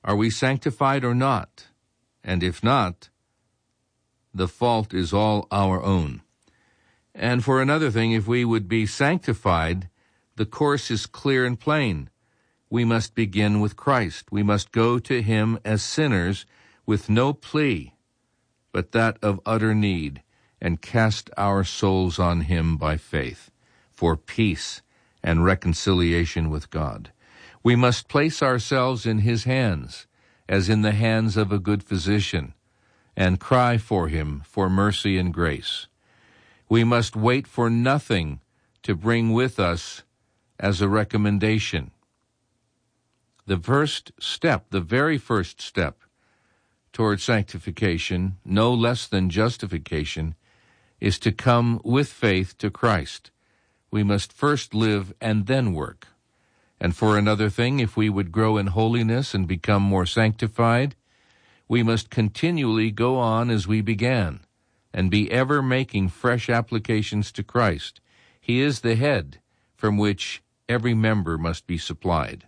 Are we sanctified or not? And if not, the fault is all our own. And for another thing, if we would be sanctified, the course is clear and plain. We must begin with Christ. We must go to him as sinners with no plea, but that of utter need, and cast our souls on him by faith for peace and reconciliation with God. We must place ourselves in his hands, as in the hands of a good physician, and cry for him for mercy and grace. We must wait for nothing to bring with us as a recommendation. The very first step toward sanctification, no less than justification, is to come with faith to Christ. We must first live and then work. And for another thing, if we would grow in holiness and become more sanctified, we must continually go on as we began, and be ever making fresh applications to Christ. He is the head from which every member must be supplied.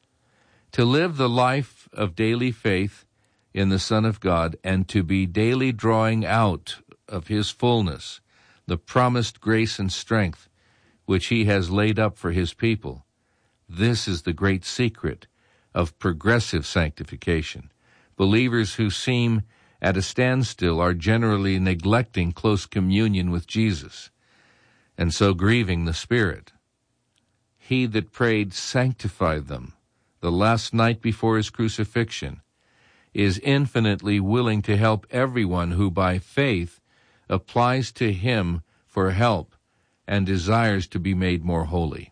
To live the life of daily faith in the Son of God, and to be daily drawing out of his fullness the promised grace and strength which he has laid up for his people, this is the great secret of progressive sanctification. Believers who seem at a standstill are generally neglecting close communion with Jesus, and so grieving the Spirit. He that prayed, "Sanctify them," the last night before his crucifixion, is infinitely willing to help everyone who by faith applies to him for help and desires to be made more holy.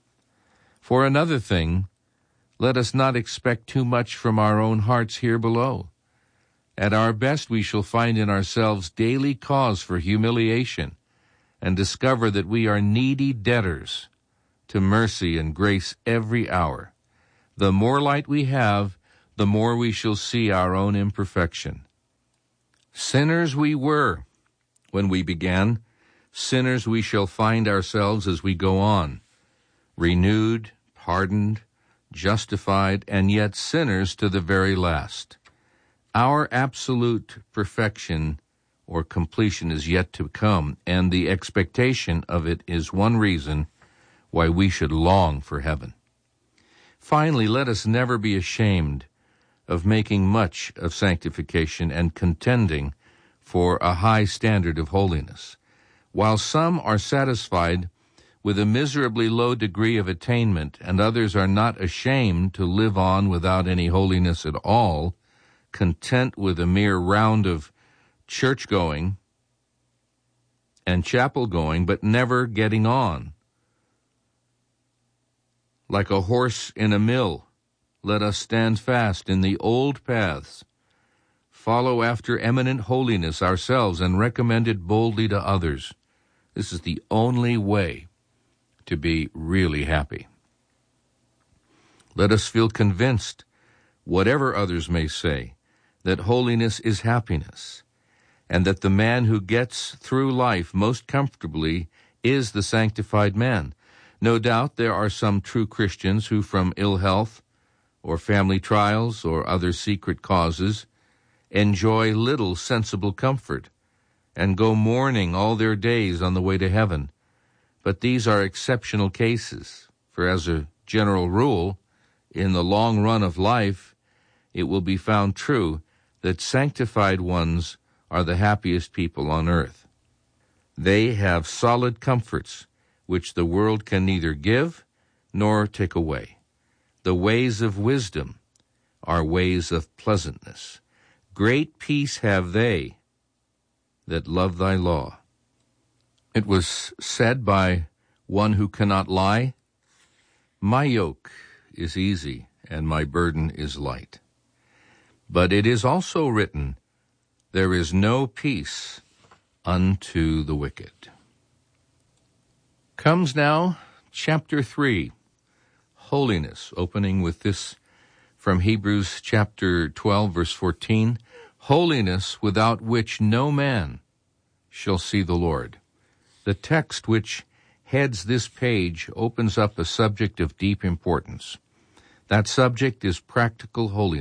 For another thing, let us not expect too much from our own hearts here below. At our best, we shall find in ourselves daily cause for humiliation, and discover that we are needy debtors to mercy and grace every hour. The more light we have, the more we shall see our own imperfection. Sinners we were when we began, sinners we shall find ourselves as we go on, renewed, pardoned, justified, and yet sinners to the very last. Our absolute perfection or completion is yet to come, and the expectation of it is one reason why we should long for heaven. Finally, let us never be ashamed of making much of sanctification and contending for a high standard of holiness. While some are satisfied with a miserably low degree of attainment, and others are not ashamed to live on without any holiness at all, content with a mere round of church-going and chapel-going, but never getting on. Like a horse in a mill, let us stand fast in the old paths, follow after eminent holiness ourselves, and recommend it boldly to others. This is the only way to be really happy. Let us feel convinced, whatever others may say, that holiness is happiness, and that the man who gets through life most comfortably is the sanctified man. No doubt there are some true Christians who, from ill health or family trials or other secret causes, enjoy little sensible comfort and go mourning all their days on the way to heaven. But these are exceptional cases, for as a general rule, in the long run of life, it will be found true that sanctified ones are the happiest people on earth. They have solid comforts which the world can neither give nor take away. The ways of wisdom are ways of pleasantness. Great peace have they that love thy law. It was said by one who cannot lie, "My yoke is easy and my burden is light." But it is also written, "There is no peace unto the wicked." Comes now chapter 3, Holiness, opening with this from Hebrews chapter 12, verse 14, "Holiness without which no man shall see the Lord." The text which heads this page opens up a subject of deep importance. That subject is practical holiness.